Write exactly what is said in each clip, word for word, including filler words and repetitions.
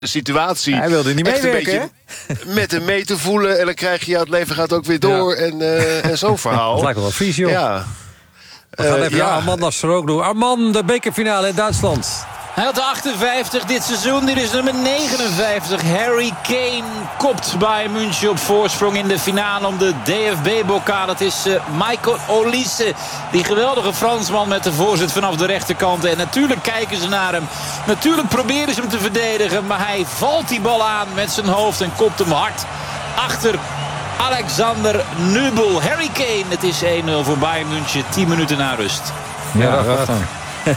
de situatie. Hij wilde niet meewerken, een beetje met hem mee te voelen. En dan krijg je, ja, het leven gaat ook weer door. Ja. En, uh, en zo'n verhaal. Het lijkt wel vies, joh. Ja. We gaan uh, even ja. naar Armand Lasser doen. Armand, de bekerfinale in Duitsland. Hij had de achtenvijftig dit seizoen. Dit is nummer negenenvijftig. Harry Kane kopt Bayern München op voorsprong in de finale om de D F B-bokaal. Het is uh, Michael Olise, die geweldige Fransman met de voorzet vanaf de rechterkant. En natuurlijk kijken ze naar hem. Natuurlijk proberen ze hem te verdedigen. Maar hij valt die bal aan met zijn hoofd en kopt hem hard achter Alexander Nübel. Harry Kane, het is één nul voor Bayern München. tien minuten na rust. Ja, ja dat dan. Uh,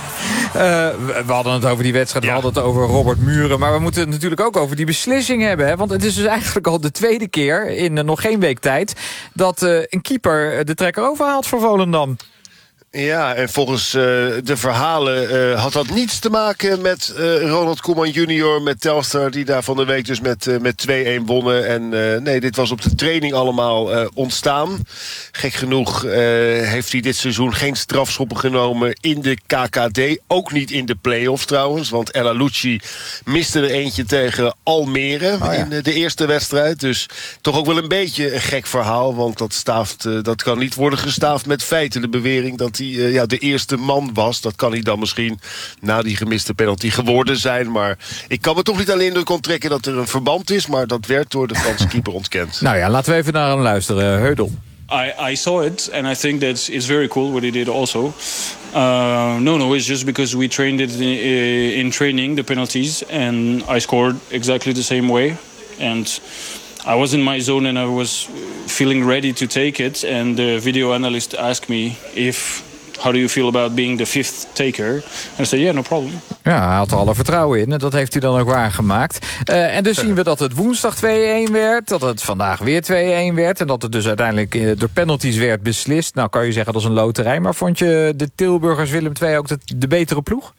we hadden het over die wedstrijd, ja. we hadden het over Robert Muren. Maar we moeten het natuurlijk ook over die beslissing hebben. Hè? Want het is dus eigenlijk al de tweede keer in uh, nog geen week tijd dat uh, een keeper de trekker overhaalt voor Volendam. Ja, en volgens uh, de verhalen uh, had dat niets te maken met uh, Ronald Koeman junior... met Telstar, die daar van de week dus met, uh, met twee-een wonnen. En uh, nee, dit was op de training allemaal uh, ontstaan. Gek genoeg uh, heeft hij dit seizoen geen strafschoppen genomen in de K K D. Ook niet in de play-offs trouwens, want El Alouchi miste er eentje tegen Almere oh, ja. in uh, de eerste wedstrijd. Dus toch ook wel een beetje een gek verhaal, want dat, staaft, uh, dat kan niet worden gestaafd met feiten. De bewering dat hij Uh, ja, de eerste man was. Dat kan hij dan misschien na die gemiste penalty geworden zijn. Maar ik kan me toch niet alleen door trekken dat er een verband is. Maar dat werd door de Franse keeper ontkend. Nou ja, laten we even naar hem luisteren. Heudel. I, I saw it and I think that it's very cool what he did also. Uh, no, no, it's just because we trained it in, in training, the penalties. And I scored exactly the same way. And I was in my zone and I was feeling ready to take it. And the video analyst asked me if... How do you feel about being the fifth taker? And I said, yeah, no problem. Ja, hij had er alle vertrouwen in. En dat heeft hij dan ook waargemaakt. Uh, en dus zien we dat het woensdag twee-een werd. Dat het vandaag weer twee-een werd. En dat het dus uiteindelijk uh, door penalties werd beslist. Nou kan je zeggen dat is een loterij. Maar vond je de Tilburgers Willem twee ook de, de betere ploeg?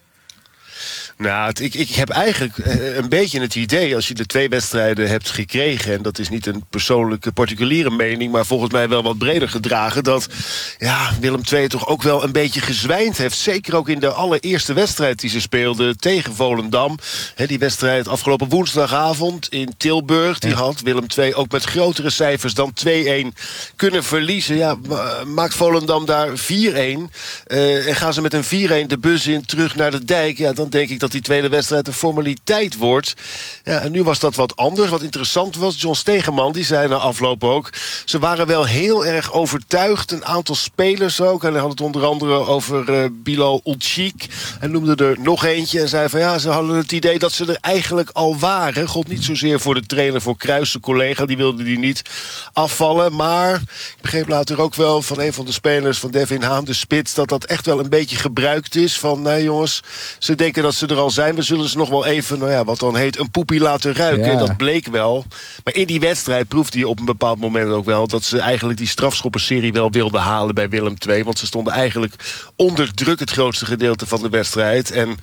Nou, het, ik, ik heb eigenlijk een beetje het idee... als je de twee wedstrijden hebt gekregen... en dat is niet een persoonlijke, particuliere mening... maar volgens mij wel wat breder gedragen... dat ja, Willem twee toch ook wel een beetje gezwijnd heeft. Zeker ook in de allereerste wedstrijd die ze speelden tegen Volendam. He, die wedstrijd afgelopen woensdagavond in Tilburg... die had Willem twee ook met grotere cijfers dan twee-een kunnen verliezen. Ja, maakt Volendam daar vier-een... Uh, en gaan ze met een vier-een de bus in terug naar de dijk... ja, dan denk ik dat die tweede wedstrijd een formaliteit wordt. Ja, en nu was dat wat anders. Wat interessant was, John Stegeman, die zei na afloop ook... ze waren wel heel erg overtuigd, een aantal spelers ook. En hij had het onder andere over uh, Bilal Ulcik. Hij noemde er nog eentje en zei van ja, ze hadden het idee dat ze er eigenlijk al waren. God, niet zozeer voor de trainer, voor Kruijs, de collega, die wilde die niet afvallen. Maar ik begreep later ook wel van een van de spelers van Devin Haan, de spits, dat dat echt wel een beetje gebruikt is. Van, nee jongens, ze denken dat ze er al zijn. We zullen ze nog wel even, nou ja, wat dan heet, een poepie laten ruiken. Ja. Dat bleek wel. Maar in die wedstrijd proefde je op een bepaald moment ook wel dat ze eigenlijk die strafschoppenserie wel wilden halen bij Willem twee. Want ze stonden eigenlijk onder druk het grootste gedeelte van de wedstrijd. En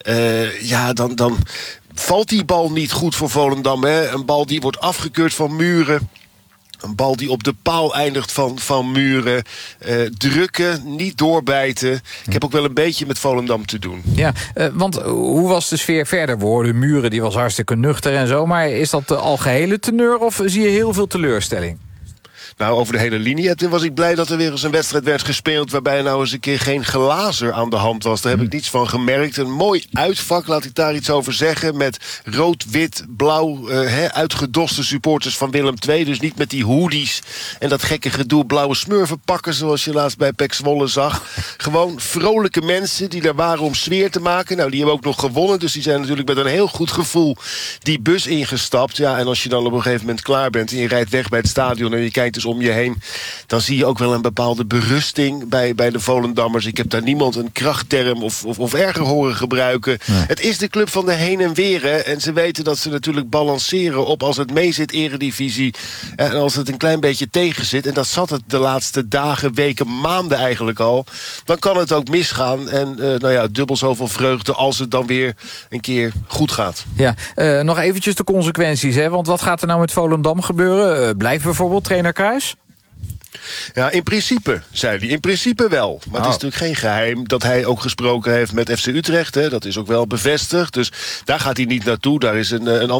uh, ja, dan, dan valt die bal niet goed voor Volendam. Hè? Een bal die wordt afgekeurd van Muren. Een bal die op de paal eindigt van, van Muren. Uh, drukken, niet doorbijten. Ik heb ook wel een beetje met Volendam te doen. Ja, uh, want hoe was de sfeer verder? We hoorden Muren, die was hartstikke nuchter en zo. Maar is dat de algehele teneur of zie je heel veel teleurstelling? Nou, over de hele linie. Toen was ik blij dat er weer eens een wedstrijd werd gespeeld... waarbij nou eens een keer geen glazer aan de hand was. Daar heb ik niets van gemerkt. Een mooi uitvak, laat ik daar iets over zeggen... met rood, wit, blauw, uh, he, uitgedoste supporters van Willem twee. Dus niet met die hoodies en dat gekke gedoe... blauwe smurfen pakken, zoals je laatst bij P E C Zwolle zag. Gewoon vrolijke mensen die daar waren om sfeer te maken. Nou, die hebben ook nog gewonnen. Dus die zijn natuurlijk met een heel goed gevoel die bus ingestapt. Ja, en als je dan op een gegeven moment klaar bent... en je rijdt weg bij het stadion en je kijkt dus om je heen... dan zie je ook wel een bepaalde berusting bij, bij de Volendammers. Ik heb daar niemand een krachtterm of, of, of erger horen gebruiken. Nee. Het is de club van de heen en weer. Hè, en ze weten dat ze natuurlijk balanceren op als het mee zit eredivisie. En als het een klein beetje tegen zit. En dat zat het de laatste dagen, weken, maanden eigenlijk al. Dan kan het ook misgaan. En uh, nou ja, dubbel zoveel vreugde als het dan weer een keer goed gaat. Ja, uh, nog eventjes de consequenties. Hè? Want wat gaat er nou met Volendam gebeuren? Uh, blijft bijvoorbeeld trainer Kruijs? Ja, in principe, zei hij. In principe wel. Maar Oh. het is natuurlijk geen geheim dat hij ook gesproken heeft met F C Utrecht. Hè. Dat is ook wel bevestigd. Dus daar gaat hij niet naartoe. Daar is een, een